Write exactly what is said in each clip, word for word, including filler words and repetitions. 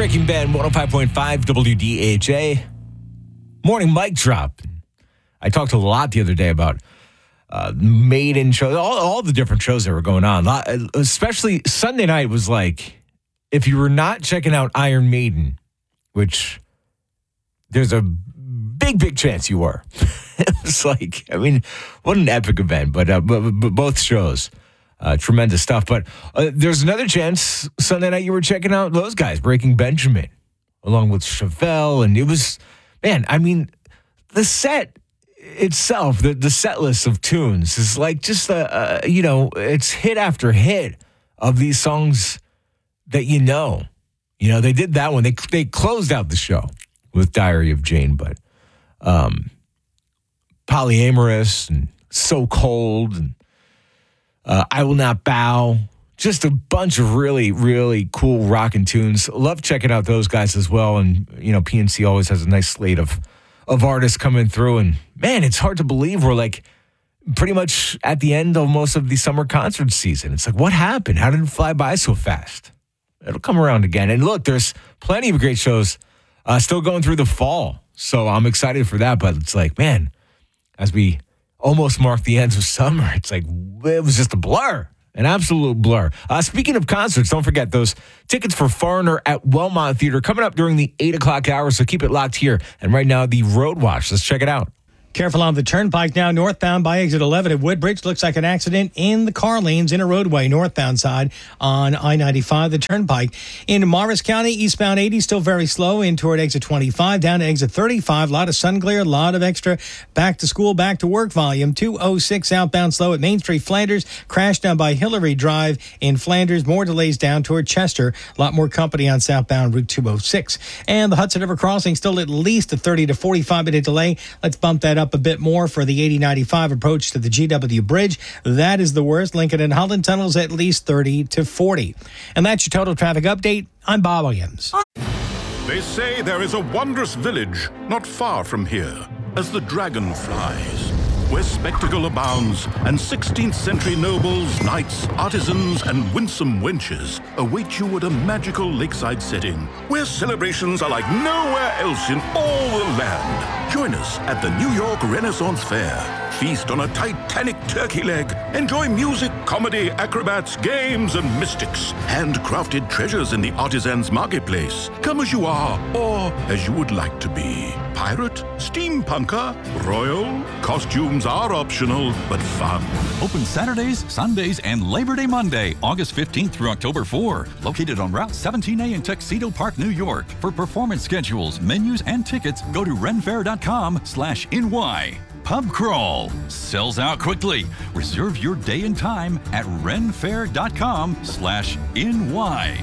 Breaking Band one oh five point five W D H A. Morning mic drop. I talked a lot the other day about uh, Maiden shows, all, all the different shows that were going on. Especially Sunday night was like, if you were not checking out Iron Maiden, which there's a big, big chance you were. It was like, I mean, what an epic event. But, uh, but, but both shows, uh, tremendous stuff. But uh, there's another chance Sunday night you were checking out those guys, Breaking Benjamin, along with Chevelle. And it was, man, I mean, the set itself, the, the set list of tunes is like just, a, a, you know, it's hit after hit of these songs that you know. You know, they did that one. They, they closed out the show with Diary of Jane, but um, Polyamorous and So Cold and uh, I Will Not Bow. Just a bunch of really, really cool rockin' tunes. Love checking out those guys as well. And, you know, P N C always has a nice slate of, of artists coming through. And, man, it's hard to believe we're, like, pretty much at the end of most of the summer concert season. It's like, what happened? How did it fly by so fast? It'll come around again. And, look, there's plenty of great shows uh, still going through the fall. So I'm excited for that. But it's like, man, as we almost mark the ends of summer, it's like it was just a blur. An absolute blur. Uh, speaking of concerts, don't forget those tickets for Foreigner at Wellmont Theater coming up during the eight o'clock hour, so keep it locked here. And right now, the Road Watch. Let's check it out. Careful on the turnpike now, northbound by exit eleven at Woodbridge. Looks like an accident in the car lanes in a roadway, northbound side on I ninety-five, the turnpike. In Morris County, eastbound eighty, still very slow in toward exit twenty-five, down to exit thirty-five. A lot of sun glare, a lot of extra back to school, back to work volume. two oh six outbound slow at Main Street, Flanders. Crash down by Hillary Drive in Flanders. More delays down toward Chester. A lot more company on southbound Route two oh six. And the Hudson River Crossing still at least a thirty to forty-five minute delay. Let's bump that up a bit more for the eighty ninety-five approach to the G W Bridge. That is the worst. Lincoln and Holland tunnels at least thirty to forty. And that's your total traffic update. I'm Bob Williams. They say there is a wondrous village not far from here, as the dragon flies, where spectacle abounds, and sixteenth century nobles, knights, artisans, and winsome wenches await you at a magical lakeside setting, where celebrations are like nowhere else in all the land. Join us at the New York Renaissance Fair. Feast on a titanic turkey leg. Enjoy music, comedy, acrobats, games, and mystics. Handcrafted treasures in the artisans' marketplace. Come as you are, or as you would like to be. Pirate, steampunker, royal, costumes are optional, but fun. Open Saturdays, Sundays, and Labor Day Monday, August fifteenth through October fourth. Located on Route seventeen A in Tuxedo Park, New York. For performance schedules, menus, and tickets, go to renfair.com slash NY. Pub Crawl sells out quickly. Reserve your day and time at renfair.com slash NY.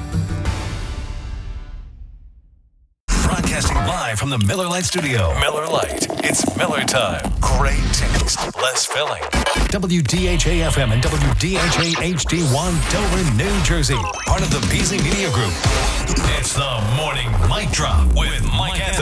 Broadcasting live from the Miller Lite studio. Miller Lite. It's Miller time. Great taste, less filling. W D H A F M and W D H A H D one, Dover, New Jersey. Part of the Beasley Media Group. It's the Morning Mic Drop with Mike Anthony.